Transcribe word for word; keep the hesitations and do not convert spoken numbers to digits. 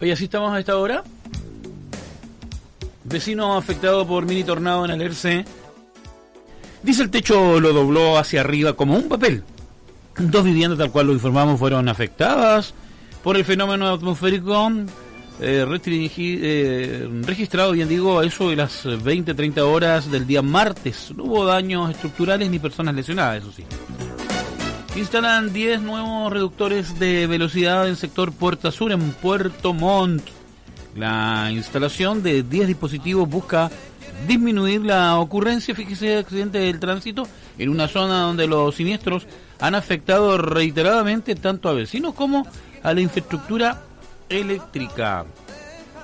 Oye, así estamos a esta hora. Vecino afectado por mini tornado en Alerce. Dice el techo lo dobló hacia arriba como un papel. Dos viviendas, tal cual lo informamos, fueron afectadas por el fenómeno atmosférico eh, restringi- eh, registrado, bien digo, a eso de las veinte treinta horas del día martes. No hubo daños estructurales ni personas lesionadas, eso sí. Instalan diez nuevos reductores de velocidad en el sector Puerta Sur en Puerto Montt. La instalación de diez dispositivos busca disminuir la ocurrencia, fíjese, de accidentes del tránsito en una zona donde los siniestros han afectado reiteradamente tanto a vecinos como a la infraestructura eléctrica.